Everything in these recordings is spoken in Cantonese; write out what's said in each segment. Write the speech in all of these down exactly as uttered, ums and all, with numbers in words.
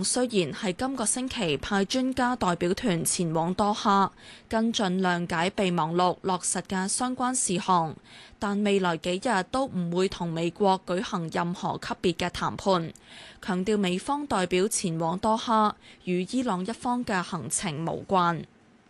雖然係今個星期派專家代表團前往多哈跟進諒解備忘錄落實嘅相關事項，但未來幾日都唔會同美國舉行任何級別嘅談判，強調美方代表前往多哈與伊朗一方嘅行程無關。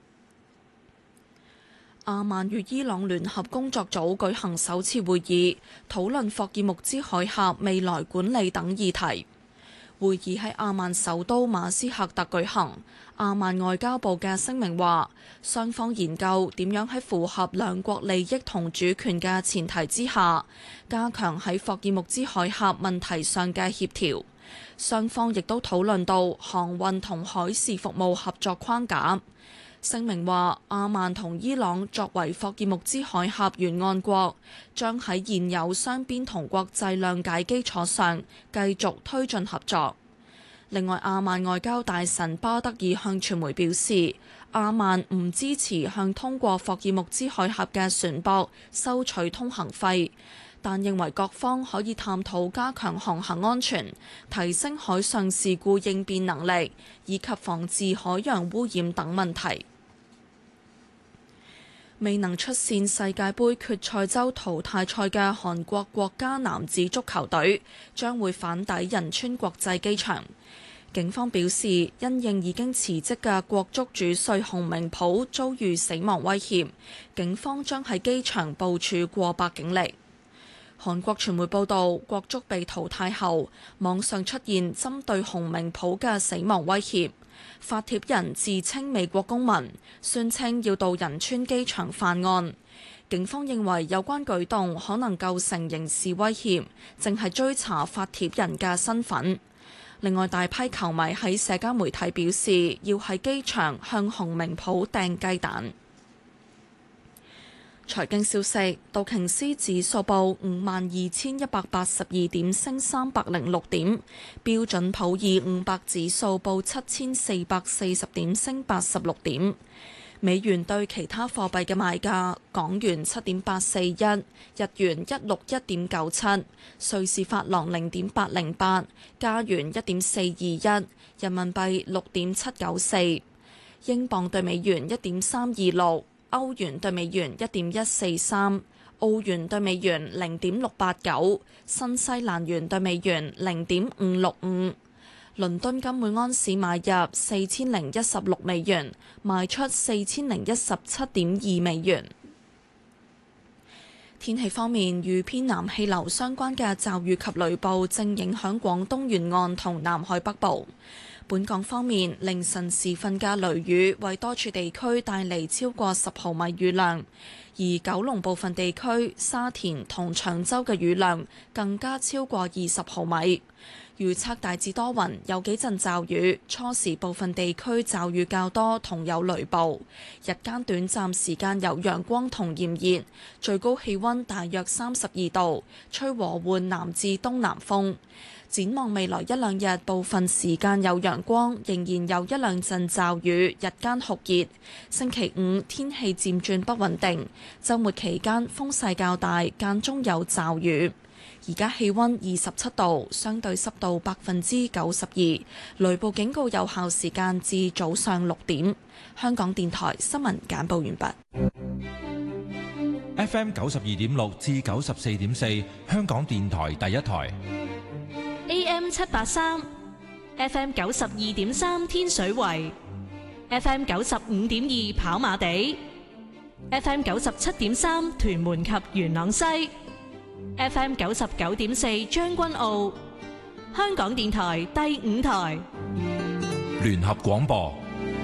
阿曼與伊朗聯合工作組舉行首次會議，討論霍爾木茲海峽未來管理等議題。會議喺阿曼首都馬斯克特舉行。阿曼外交部嘅聲明話，雙方研究點樣喺符合兩國利益同主權嘅前提之下，加強喺霍爾木茲海峽問題上嘅協調。雙方亦都討論到航運同海事服務合作框架。聲明話，阿曼同伊朗作為霍爾木茲海峽沿岸國，將喺現有雙邊同國際諒解基礎上繼續推進合作。另外，阿曼外交大臣巴德爾向傳媒表示，阿曼唔支持向通過霍爾木茲海峽嘅船舶收取通行費，但認為各方可以探討加強航行安全、提升海上事故應變能力以及防治海洋污染等問題。未能出線世界盃決賽周淘汰賽嘅韓國國家男子足球隊將會返抵仁川國際機場。警方表示，因應已經辭職嘅國足主帥洪明甫遭遇死亡威脅，警方將喺機場部署過百警力。韓國傳媒報道，國足被淘汰後，網上出現針對洪明甫嘅死亡威脅。發帖人自稱美國公民，宣稱要到仁川機場犯案。警方認為有關舉動可能構成刑事威脅，正係追查發帖人嘅身份。另外，大批球迷喺社交媒體表示要喺機場向洪明甫掟雞蛋。財經消息，道瓊斯指數報五萬二千一百八十二點，升三百零六點；標準普爾五百指數報七千四百四十點，升八十六點。美元對其他貨幣嘅賣價：港元七點八四一，日元一六一點九七，瑞士法郎零點八零八，加元一點四二一，人民幣六點七九四，英鎊對美元一點三二六。歐元對美元一點一四三，澳元對美元零點六八九，新西蘭元對美元零點五六五。倫敦金每安士買入四千零一十六美元，賣出四千零一十七點二美元。天氣方面，與偏南氣流相關嘅驟雨及雷暴正影響廣東沿岸同南海北部。本港方面，凌晨時分嘅雷雨為多處地區帶嚟超過十毫米雨量，而九龍部分地區、沙田同長洲嘅雨量更加超過二十毫米。預測大致多雲，有幾陣驟雨，初時部分地區驟雨較多，同有雷暴。日間短暫時間有陽光同炎熱，最高氣溫大約三十二度，吹和緩南至東南風。展望未來一兩日，部分時間有陽光，仍然有一兩陣驟雨，日間酷熱。星期五天氣漸轉不穩定，週末期間風勢較大，間中有驟雨。而家氣溫二十七度，相對濕度百分之九十二，雷暴警告有效時間至早上六點。香港電台新聞簡報完畢。 F M 九十二點六至九十四點四，香港電台第一台。 A M 七八三 ，F M 九十二點三天水圍 ，F M 九十五點二跑馬地 ，F M 九十七點三屯門及元朗西 ，F M 九十九點四將軍澳。香港電台第五台聯合廣播。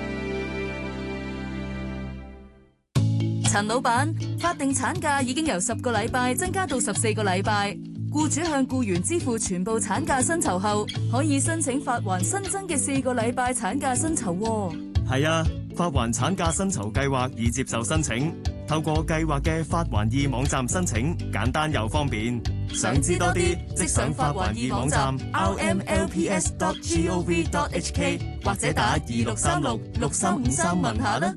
陳老闆，法定產假已經由十個禮拜增加到十四個禮拜。僱主向僱員支付全部產假薪酬後，可以申請發還新增嘅四個禮拜產假薪酬。 係啊，發還產假薪酬計劃已接受申請，透過計劃嘅發還易網站申請，簡單又方便。想知多啲，即上發還易網站 r m l p s dot gov dot h k 或者打二六三六六三五三問下啦。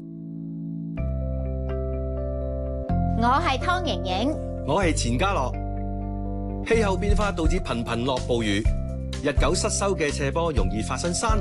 我係湯盈盈， 我係錢嘉樂。氣候變化導致頻頻落暴雨，日久失修嘅斜坡容易發生山